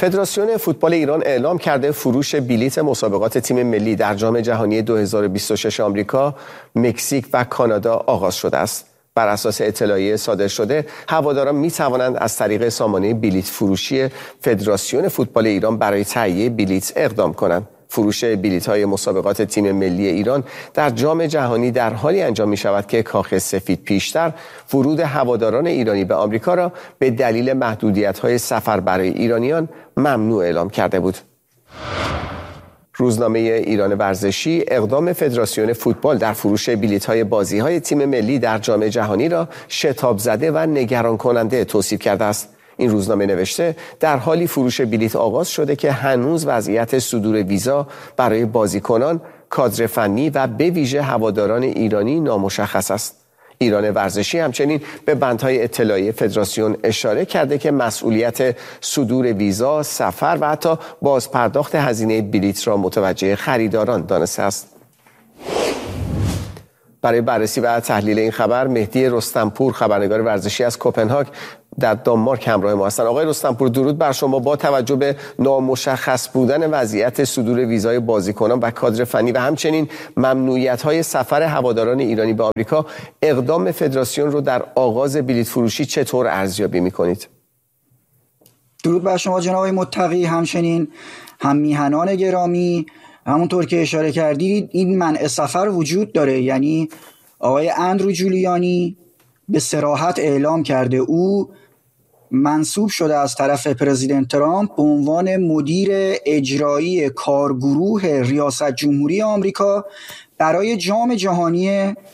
فدراسیون فوتبال ایران اعلام کرده فروش بلیت مسابقات تیم ملی در جام جهانی 2026 آمریکا، مکزیک و کانادا آغاز شده است. بر اساس اطلاعیه صادر شده، هواداران می توانند از طریق سامانه بلیت فروشی فدراسیون فوتبال ایران برای تهیه بلیت اقدام کنند. فروش بلیط‌های مسابقات تیم ملی ایران در جام جهانی در حالی انجام می‌شود که کاخ سفید پیشتر ورود هواداران ایرانی به آمریکا را به دلیل محدودیت‌های سفر برای ایرانیان ممنوع اعلام کرده بود. روزنامه ایران ورزشی اقدام فدراسیون فوتبال در فروش بلیط‌های بازی‌های تیم ملی در جام جهانی را شتاب زده و نگران کننده توصیف کرده است. این روزنامه نوشته در حالی فروش بلیط آغاز شده که هنوز وضعیت صدور ویزا برای بازیکنان، کادر فنی و به ویژه هواداران ایرانی نامشخص است. ایران ورزشی همچنین به بندهای اطلاعیه فدراسیون اشاره کرده که مسئولیت صدور ویزا، سفر و حتی بازپرداخت هزینه بلیط را متوجه خریداران دانسته است. برای بررسی و تحلیل این خبر مهدی رستمپور خبرنگار ورزشی از کوپنهاگ در دانمارک همراه ما هستند. آقای رستمپور، درود بر شما. با توجه به نامشخص بودن وضعیت صدور ویزای بازیکنان و کادر فنی و همچنین ممنوعیت‌های سفر هواداران ایرانی به آمریکا، اقدام فدراسیون رو در آغاز بلیط فروشی چطور ارزیابی می‌کنید؟ درود بر شما جناب متقی، همچنین هم میهنان گرامی. همونطور که اشاره کردید این منع سفر وجود داره، یعنی آقای اندرو جولیانی به صراحت اعلام کرده او منصوب شده از طرف پرزیدنت ترامپ به عنوان مدیر اجرایی کارگروه ریاست جمهوری آمریکا برای جام جهانی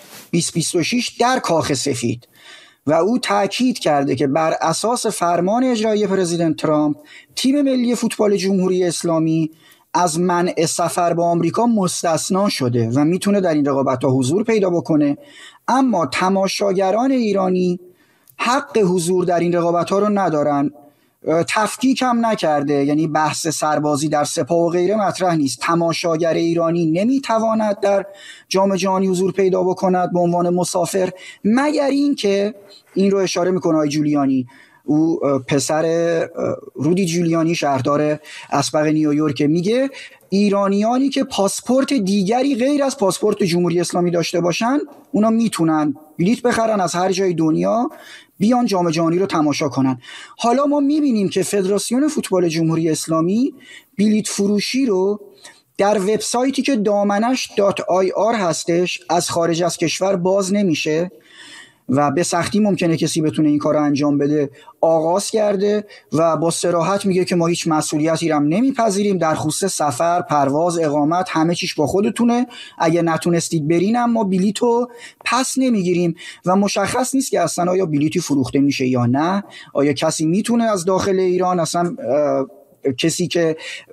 2026 در کاخ سفید و او تاکید کرده که بر اساس فرمان اجرایی پرزیدنت ترامپ تیم ملی فوتبال جمهوری اسلامی از منع سفر به آمریکا مستثنا شده و میتونه در این رقابت‌ها حضور پیدا بکنه، اما تماشاگران ایرانی حق حضور در این رقابت‌ها رو ندارن. تفکیک هم نکرده، یعنی بحث سربازی در سپاه و غیره مطرح نیست. تماشاگر ایرانی نمیتواند در جام جهانی حضور پیدا بکند به عنوان مسافر، مگر این که این رو اشاره میکنه آقای جولیانی، او پسر رودی جولیانی شهردار اسبق نیویورک، میگه ایرانیانی که پاسپورت دیگری غیر از پاسپورت جمهوری اسلامی داشته باشن اونا میتونن بلیط بخرن از هر جای دنیا بیان جام جهانی رو تماشا کنن. حالا ما میبینیم که فدراسیون فوتبال جمهوری اسلامی بلیط فروشی رو در وبسایتی که دامنش .ir هستش از خارج از کشور باز نمیشه و به سختی ممکنه کسی بتونه این کار رو انجام بده آغاز کرده و با صراحت میگه که ما هیچ مسئولیتی هم نمیپذیریم در خصوص سفر، پرواز، اقامت، همه چیش با خودتونه، اگه نتونستید برین هم ما بلیطو پس نمیگیریم و مشخص نیست که اصلا آیا بلیطی فروخته میشه یا نه، آیا کسی میتونه از داخل ایران، اصلا کسی که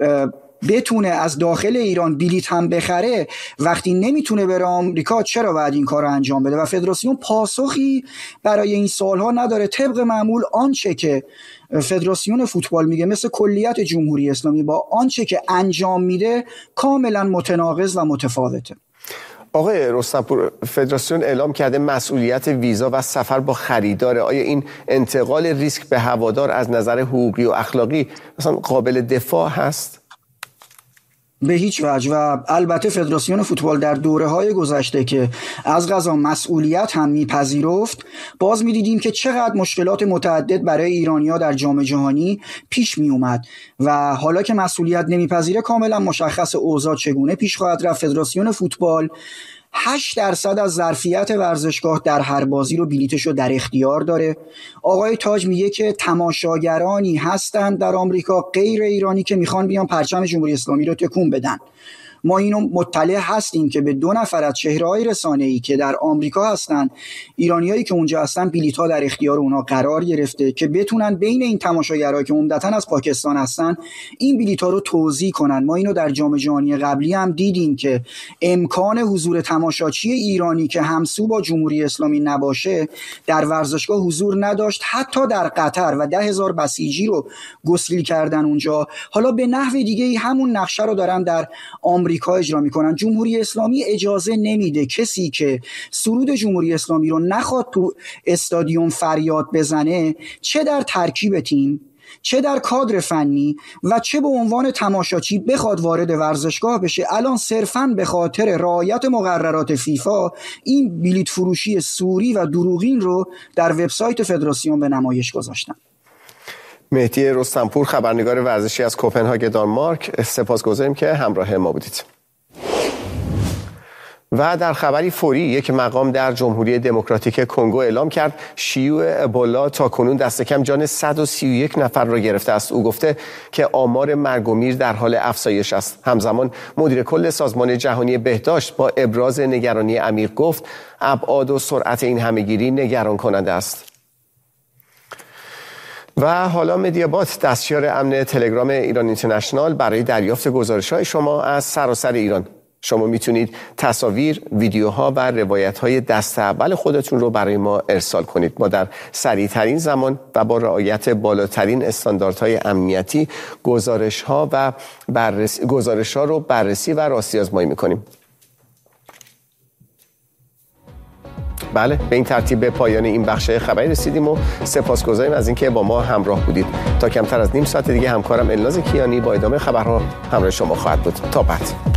بتونه از داخل ایران بلیط هم بخره وقتی نمیتونه بره آمریکا چرا باید این کار رو انجام بده؟ و فدراسیون پاسخی برای این سوالها نداره. طبق معمول آنچه که فدراسیون فوتبال میگه مثل کلیت جمهوری اسلامی با آنچه که انجام میده کاملا متناقض و متفاوته. آقای رستمپور، فدراسیون اعلام کرده مسئولیت ویزا و سفر با خریداره. آیا این انتقال ریسک به هوادار از نظر حقوقی و اخلاقی مثلا قابل دفاع هست؟ به هیچ وجه. و البته فدراسیون فوتبال در دوره‌های گذشته که از قضا مسئولیت هم میپذیرفت باز میدیدیم که چقدر مشکلات متعدد برای ایرانی‌ها در جام جهانی پیش می اومد و حالا که مسئولیت نمیپذیره کاملا مشخص اوضاع چگونه پیش خواهد رفت. فدراسیون فوتبال 8% از ظرفیت ورزشگاه در هر بازی رو بلیتش رو در اختیار داره. آقای تاج میگه که تماشاگرانی هستند در آمریکا غیر ایرانی که میخوان بیان پرچم جمهوری اسلامی رو تکون بدن. ما اینو مطلع هستیم که به 2 نفر از چهره‌های رسانه‌ای که در آمریکا هستن، ایرانیایی که اونجا هستن، بلیط‌ها در اختیار اونها قرار گرفته که بتونن بین این تماشاگرها که عمدتاً از پاکستان هستن این بلیط‌ها رو توزیع کنن. ما اینو در جام جهانی قبلی هم دیدیم که امکان حضور تماشاچی ایرانی که همسو با جمهوری اسلامی نباشه در ورزشگاه حضور نداشت، حتی در قطر، و 10,000 بسیجی رو گسیل کردن اونجا. حالا به نحو دیگه همون نقشه رو دارن در آمریکا اجرا میکنن. جمهوری اسلامی اجازه نمیده کسی که سرود جمهوری اسلامی رو نخواد تو استادیوم فریاد بزنه، چه در ترکیب تیم چه در کادر فنی و چه به عنوان تماشاچی بخواد وارد ورزشگاه بشه، الان صرفاً به خاطر رعایت مقررات فیفا این بلیط فروشی سوری و دروغین رو در وبسایت فدراسیون به نمایش گذاشتن. مهدی رستمپور، خبرنگار ورزشی از کوپنهاگ دانمارک، سپاسگزاریم که همراه ما بودید. و در خبری فوری، یک مقام در جمهوری دموکراتیک کنگو اعلام کرد شیوع ابولا تاکنون دست کم جان 131 نفر را گرفته است. او گفته که آمار مرگ و میر در حال افزایش است. همزمان مدیر کل سازمان جهانی بهداشت با ابراز نگرانی عمیق گفت ابعاد و سرعت این همهگیری نگران کننده است. و حالا مدیابات، دستیار امن تلگرام ایران اینترنشنال، برای دریافت گزارش‌های شما از سراسر ایران. شما میتونید تصاویر، ویدیوها و روایت‌های دست اول خودتون رو برای ما ارسال کنید. ما در سریع‌ترین زمان و با رعایت بالاترین استانداردهای امنیتی گزارش‌ها رو بررسی و راستی‌آزمایی می‌کنیم. بله، به این ترتیب به پایان این بخش خبری رسیدیم و سپاسگزاریم از اینکه با ما همراه بودید. تا کمتر از نیم ساعت دیگه همکارم الناز کیانی با ادامه خبرها همراه شما خواهد بود. تا بعد.